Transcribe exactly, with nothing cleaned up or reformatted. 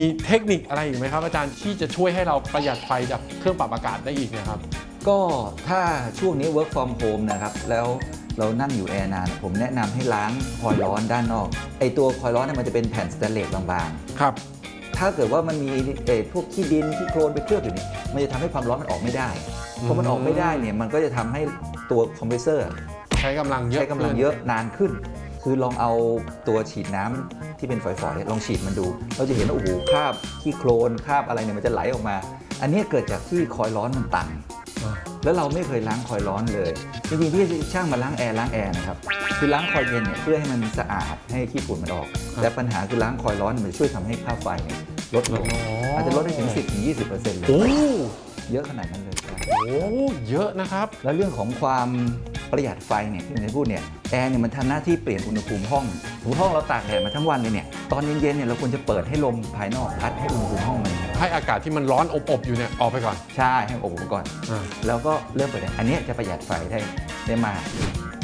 มีเทคนิคอะไรอีกไหมครับอาจารย์ที่จะช่วยให้เราประหยัดไฟจากเครื่องปรับอากาศได้อีกนะครับก็ถ้าช่วงนี้ work from home นะครับแล้วเรานั่งอยู่แอร์นานผมแนะนำให้ล้างคอยล์ร้อนด้านนอกไอตัวคอยล์ร้อนเนี่ยมันจะเป็นแผ่นสแตนเลสบางๆครับถ้าเกิดว่ามันมีเอพวกขี้ดินขี้โคลนไปเคลือบอยู่นี่มันจะทำให้ความร้อนมันออกไม่ได้พอมันออกไม่ได้เนี่ยมันก็จะทำให้ตัวคอมเพรสเซอร์ใช้กำลังเยอะใช้กำลังเยอะนานขึ้นคือลองเอาตัวฉีดน้ำที่เป็นฝอยๆเนี่ยลองฉีดมันดูเราจะเห็นว่าโอ้โหคราบขี้โคลนคราบอะไรเนี่ยมันจะไหลออกมาอันนี้เกิดจากที่คอยล์ร้อนมันตันแล้วเราไม่เคยล้างคอยล์ร้อนเลยจริงๆที่ช่างมาล้างแอร์ล้างแอร์นะครับคือล้างคอยล์เย็นเนี่ยเพื่อให้มันสะอาดให้ขี้ฝุ่นมันออกแต่ปัญหาคือล้างคอยล์ร้อนมันจะช่วยทำให้ค่าไฟลดลงอาจจะลดได้ถึง สิบถึงยี่สิบเปอร์เซ็นต์ เลยเยอะขนาดนั้นเลยโอ้เยอะนะครับแล้วเรื่องของความประหยัดไฟเนี่ยที่ผมจะพูดเนี่ยแอร์เนี่ยมันทำหน้าที่เปลี่ยนอุณหภูมิห้องสมมติห้องเราตากแดดมาทั้งวันเลยเนี่ยตอนเย็นๆเนี่ยเราควรจะเปิดให้ลมภายนอกพัดให้อุณหภูมิห้องมันให้อากาศที่มันร้อนอบๆอยู่เนี่ยออกไปก่อนใช่ให้อบก่อนแล้วก็เริ่มเปิดอันนี้จะประหยัดไฟได้ได้มาก